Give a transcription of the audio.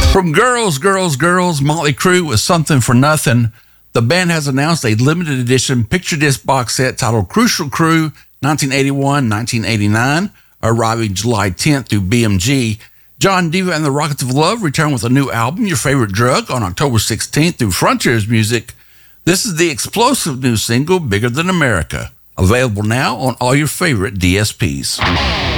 From Girls, Motley Crue with Something for Nothing. The band has announced a limited edition picture disc box set titled Crucial Crew 1981-1989, arriving July 10th through BMG. John Diva and the Rockets of Love return with a new album, Your Favorite Drug, on October 16th through Frontiers Music. This is the explosive new single, Bigger Than America, available now on all your favorite DSPs.